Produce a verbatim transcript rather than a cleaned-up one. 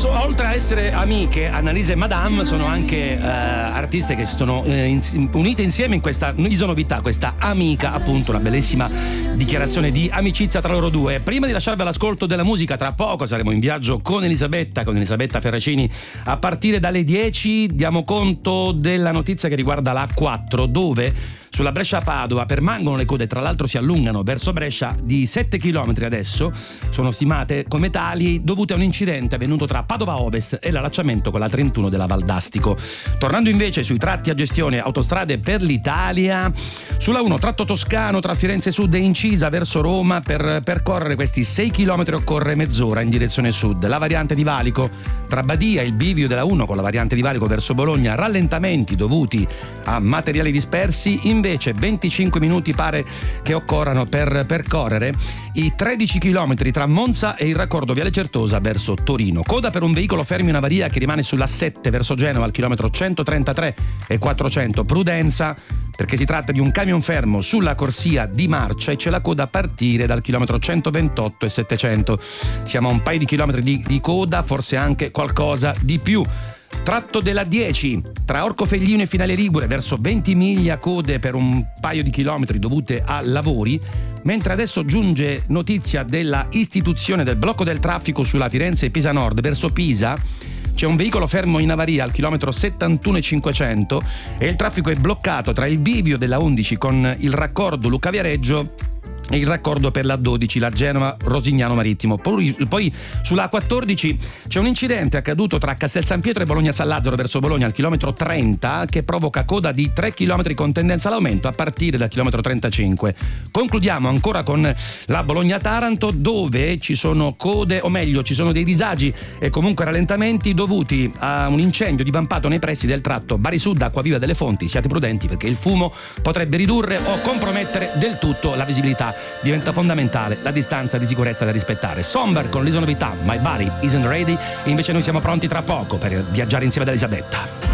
So, oltre a essere amiche, Annalisa e Madame sono anche eh, artiste che sono eh, in, unite insieme in questa isonovità, questa amica, appunto, una bellissima dichiarazione di amicizia tra loro due. Prima di lasciarvi all'ascolto della musica, tra poco saremo in viaggio con Elisabetta, con Elisabetta Ferracini a partire dalle dieci. Diamo conto della notizia che riguarda la A quattro, dove sulla Brescia-Padova permangono le code, tra l'altro si allungano verso Brescia di sette chilometri adesso, sono stimate come tali, dovute a un incidente avvenuto tra Padova Ovest e l'allacciamento con la trentuno della Valdastico. Tornando invece sui tratti a gestione Autostrade per l'Italia, sulla uno tratto toscano tra Firenze Sud e Incisa verso Roma, per percorrere questi sei chilometri occorre mezz'ora in direzione sud. La variante di Valico tra Badia e il bivio della uno con la variante di Valico verso Bologna, rallentamenti dovuti a materiali dispersi. Invece venticinque minuti pare che occorrano per percorrere i tredici chilometri tra Monza e il raccordo Viale Certosa verso Torino. Coda per un veicolo fermo in avaria che rimane sulla sette verso Genova al chilometro centotrentatré e quattrocento. Prudenza, perché si tratta di un camion fermo sulla corsia di marcia e c'è la coda a partire dal chilometro centoventotto e settecento. Siamo a un paio di chilometri di, di coda, forse anche qualcosa di più. Tratto della dieci tra Orcofelino e Finale Ligure verso Ventimiglia, code per un paio di chilometri dovute a lavori, mentre adesso giunge notizia della istituzione del blocco del traffico sulla Firenze-Pisa Nord verso Pisa. C'è un veicolo fermo in avaria al chilometro settantuno e cinquecento e il traffico è bloccato tra il bivio della undici con il raccordo Lucca Viareggio e il raccordo per la dodici, la Genova Rosignano Marittimo. Poi, poi sulla A quattordici c'è un incidente accaduto tra Castel San Pietro e Bologna San Lazzaro verso Bologna al chilometro trenta che provoca coda di tre chilometri con tendenza all'aumento a partire dal chilometro trentacinque. Concludiamo ancora con la Bologna-Taranto, dove ci sono code, o meglio ci sono dei disagi e comunque rallentamenti dovuti a un incendio divampato nei pressi del tratto Bari Sud Acquaviva delle Fonti. Siate prudenti perché il fumo potrebbe ridurre o compromettere del tutto la visibilità. Diventa fondamentale la distanza di sicurezza da rispettare. Somber con l'isonovità My Body Isn't Ready. Invece noi siamo pronti tra poco per viaggiare insieme ad Elisabetta.